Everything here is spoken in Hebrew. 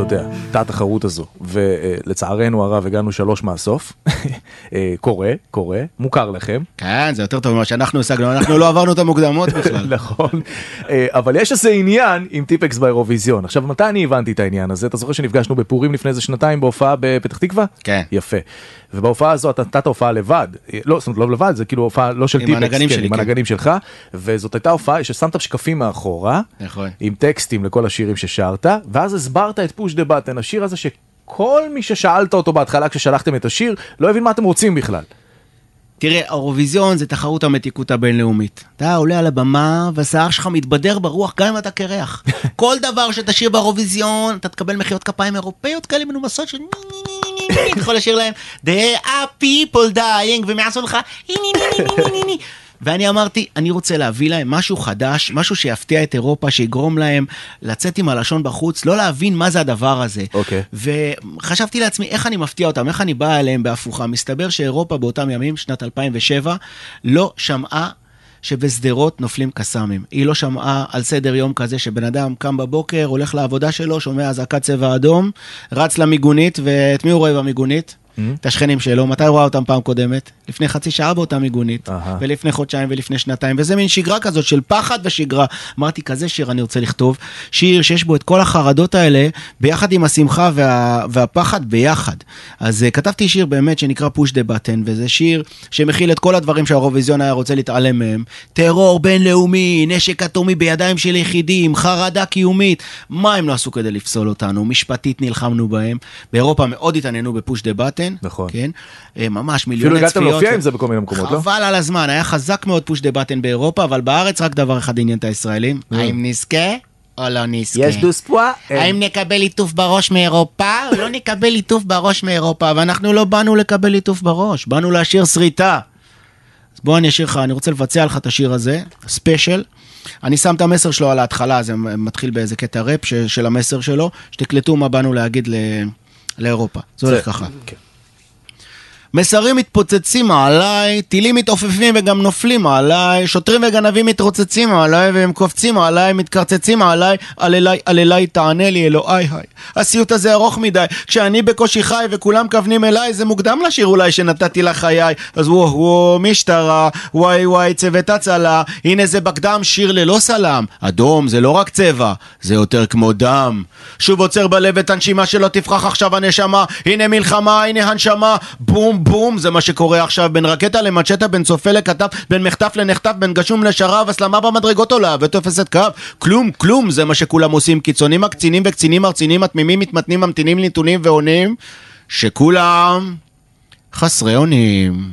יודע, תת תחרות הזו, ולצערנו הרב הגענו 3 מהסוף, קורה, מוכר לכם. כן, זה יותר טוב ממה שאנחנו השגנו, אנחנו לא עברנו את המוקדמות בכלל. נכון, אבל יש איזה עניין עם טיפקס באירוויזיון. עכשיו, מתי אני הבנתי את העניין הזה? אתה זוכר שנפגשנו בפורים לפני איזה 2 בהופעה בפתח תקווה? כן. יפה. ובהופעה הזו אתה נתת הופעה לבד, לא, זאת אומרת, לא לבד, זה כאילו הופעה לא של טיפקס, עם הנגנים שלך, וזאת הייתה הופעה ששמת שקפים מאחורה, עם טקסטים לכל השירים ששרת, ואז הסברת את פוש דה בטן, השיר הזה שכל מי ששאלת אותו בהתחלה כששלחתם את השיר, לא הבין מה אתם רוצים בכלל. תראה, האירוויזיון זה תחרות המתיקות הבינלאומית. אתה עולה על הבמה, והשיער שלך מתבדר ברוח גם אם אתה קרח. כל דבר שתשאיר באירוויזיון, אתה תקבל מחיאות כפיים אירופאיות כאלה מנומסות של אתה יכול לשיר להם There are people dying, והם יעשו לך ואני אמרתי, אני רוצה להביא להם משהו חדש, משהו שיפתיע את אירופה, שיגרום להם לצאת עם הלשון בחוץ, לא להבין מה זה הדבר הזה. וחשבתי לעצמי, איך אני מפתיע אותם, איך אני בא אליהם בהפוכה. מסתבר שאירופה באותם ימים, שנת 2007, לא שמעה שבסדרות נופלים קסמים. היא לא שמעה על סדר יום כזה שבן אדם קם בבוקר, הולך לעבודה שלו, שומע אזעקת צבע אדום, רץ למיגונית, ואת מי הוא רואה במיגונית? את השכנים שלו. מתי הוא ראה אותם פעם קודמת? לפני חצי שעה באותה מיגונית, ולפני חודשיים ולפני 2, וזה מין שגרה כזאת של פחד ושגרה. אמרתי, כזה שיר אני רוצה לכתוב, שיר שיש בו את כל החרדות האלה, ביחד עם השמחה והפחד ביחד. אז כתבתי שיר באמת שנקרא פוש דה בטן, וזה שיר שמכיל את כל הדברים שהאירוויזיון היה רוצה להתעלם מהם. טרור בינלאומי, נשק אטומי בידיים של יחידים, חרדה קיומית. מה הם לא עשו כדי לפסול אותנו? משפטית נלחמנו בהם. באירופה מאוד התעניינו בפוש דה בטן. נכון. כן? ממש מיליוני צפיות. אפילו הגעתם להופיע עם זה בכל מיני מקומות, לא? חבל על הזמן, היה חזק מאוד פוש דה בטן באירופה, אבל בארץ רק דבר אחד עניין את הישראלים. האם נזכה או לא נזכה? יש דוספואה? האם נקבל ליטוף בראש מאירופה או לא נקבל ליטוף בראש מאירופה? ואנחנו לא באנו לקבל ליטוף בראש, באנו להשאיר שריטה. אז בוא אני אשאיר לך, אני רוצה לבצע לך את השיר הזה, ספיישל. אני שם את המסר שלו על ההתחלה, זה מתחיל באיזה קטע ראפ של המסר שלו, שתקלטו מה באנו להגיד לאירופה. זה הולך ככה. מסרים מתפוצצים עליי, טילים מתעופפים וגם נופלים עליי, שוטרים וגנבים מתרוצצים עליי, והם קופצים עליי, מתקרצצים עליי, אליי, תענה לי אלוהי, היי. הסיוט הזה ארוך מדי, כשאני בקושי חי וכולם כוונים אליי, זה מוקדם לשיר אולי שנתתי לחיי, אז וואו, משטרה, וואי, צוות הצלה, הנה זה בקדם, שיר ללא סלם, אדום זה לא רק צבע, זה יותר כמו דם, שוב עוצר בלב את הנשימה שלא תפרח עכשיו הנשמה, הנה מלחמה, הנה הנשמה, בום, בום, זה מה שקורה עכשיו בין רקטה למצ'טה, בין צופה לכתב, בין מחטף לנחטף, בין גשום לשרב, הסלמה במדרגות עולה ותופסת קו, כלום, זה מה שכולם עושים, קיצונים מקצינים וקצינים מרצינים, התמימים מתמתנים, ממתינים נתונים ועונים, שכולם חסרי אונים.